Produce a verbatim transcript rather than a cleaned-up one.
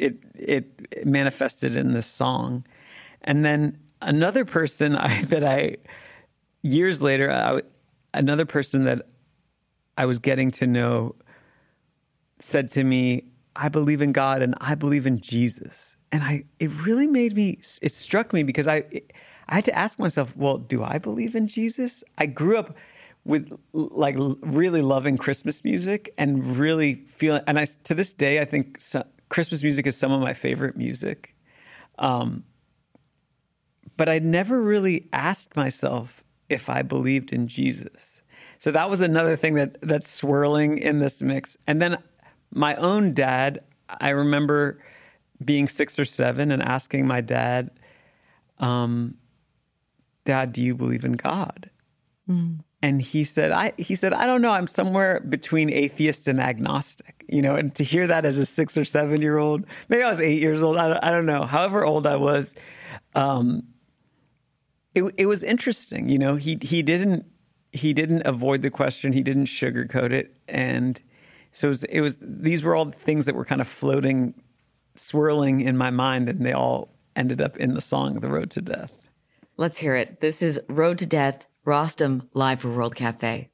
it it manifested in this song. And then another person I, that I years later, I, another person that I was getting to know said to me, "I believe in God and I believe in Jesus." And I, it really made me, it struck me because I, I had to ask myself, well, do I believe in Jesus? I grew up with like really loving Christmas music and really feeling, and I, to this day, I think so, Christmas music is some of my favorite music. Um, but I never really asked myself if I believed in Jesus. So that was another thing that that's swirling in this mix. And then my own dad, I remember being six or seven and asking my dad, um, "Dad, do you believe in God?" Mm. And he said, "I." He said, "I don't know. I'm somewhere between atheist and agnostic." You know, and to hear that as a six or seven year old, maybe I was eight years old. I don't, I don't know. However old I was, um, it it was interesting. You know, he he didn't he didn't avoid the question. He didn't sugarcoat it, and so it was, it was these were all the things that were kind of floating, swirling in my mind, and they all ended up in the song "The Road to Death." Let's hear it. This is Road to Death, Rostam, live for World Cafe.